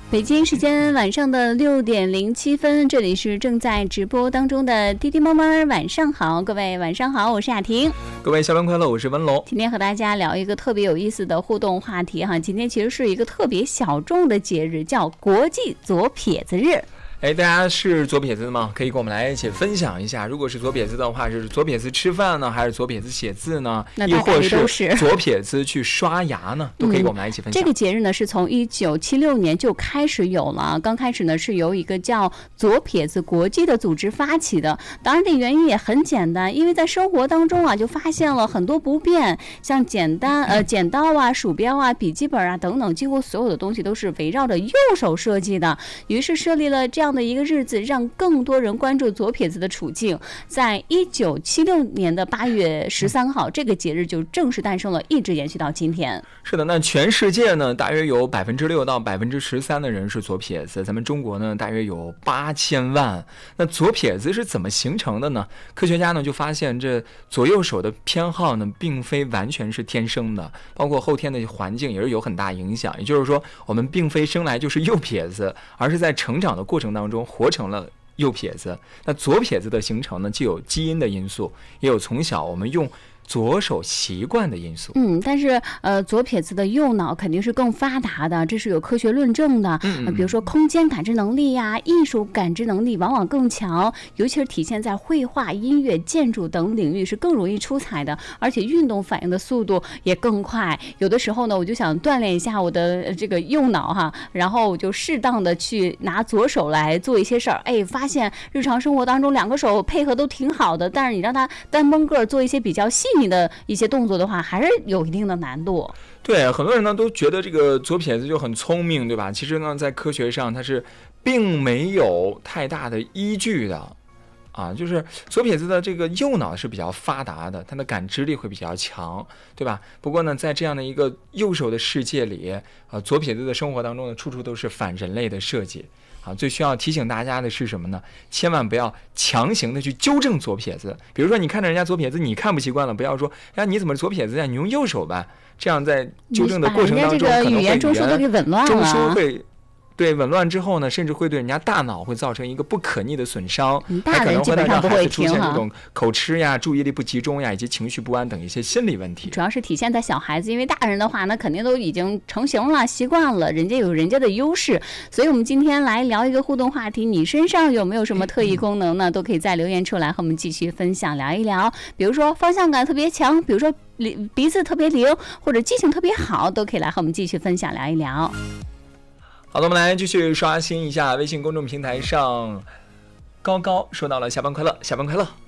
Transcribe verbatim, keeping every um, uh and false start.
北京时间晚上的六点零七分，这里是正在直播当中的滴滴猫猫，晚上好，各位晚上好，我是雅婷。 各位下班快乐，我是文龙。 今天和大家聊一个特别有意思的互动话题哈，今天其实是一个特别小众的节日，叫国际左撇子日。 哎，大家是左撇子的吗？可以跟我们来一起分享一下。如果是左撇子的话，是左撇子吃饭呢，还是左撇子写字呢？亦或是左撇子去刷牙呢？都可以跟我们来一起分享。 嗯、这个节日呢，是从一九七六年就开始有了。刚开始呢，是由一个叫左撇子国际的组织发起的。当然，这原因也很简单，因为在生活当中啊，就发现了很多不便，像简单呃剪刀啊、鼠标啊、笔记本啊等等，几乎所有的东西都是围绕着右手设计的。于是设立了这样。这样的一个日子，让更多人关注左撇子的处境。在一九七六年的八月十三号，这个节日就正式诞生了，一直延续到今天。 是的，那全世界呢，大约有百分之六到百分之十三的人是左撇子。咱们中国呢，大约有八千万。那左撇子是怎么形成的呢？科学家呢就发现，这左右手的偏好呢，并非完全是天生的，包括后天的环境也是有很大影响。也就是说，我们并非生来就是右撇子，而是在成长的过程当中活成了右撇子。那左撇子的形成呢，既有基因的因素，也有从小我们用左手习惯的因素。 嗯，但是呃，左撇子的右脑肯定是更发达的，这是有科学论证的。嗯、呃，比如说空间感知能力呀、艺术感知能力往往更强，尤其是体现在绘画、音乐、建筑等领域是更容易出彩的，而且运动反应的速度也更快。有的时候呢，我就想锻炼一下我的这个右脑哈，然后我就适当的去拿左手来做一些事儿。哎，发现日常生活当中两个手配合都挺好的，但是你让他单蹦个做一些比较细你的一些动作的话，还是有一定的难度。 对，很多人呢都觉得这个左撇子就很聪明，对吧？其实呢，在科学上它是并没有太大的依据的啊。就是左撇子的这个右脑是比较发达的，它的感知力会比较强，对吧？不过呢，在这样的一个右手的世界里，啊，左撇子的生活当中呢，处处都是反人类的设计。啊，最需要提醒大家的是什么呢？千万不要强行的去纠正左撇子。比如说，你看着人家左撇子，你看不习惯了，不要说，哎，你怎么左撇子呀？你用右手吧。这样在纠正的过程当中，可能会语言中枢都给紊乱了。 中枢会对紊乱之后呢，甚至会对人家大脑会造成一个不可逆的损伤， 大人基本上不会听哈，可能会让孩子出现这种口吃呀、注意力不集中呀，以及情绪不安等一些心理问题。 主要是体现在小孩子，因为大人的话呢，肯定都已经成型了、习惯了，人家有人家的优势。所以我们今天来聊一个互动话题，你身上有没有什么特异功能呢？都可以在留言处来和我们继续分享聊一聊。比如说方向感特别强，比如说鼻子特别灵，或者记性特别好，都可以来和我们继续分享聊一聊。 好的，我们来继续刷新一下微信公众平台上，高高说到了下班快乐，下班快乐。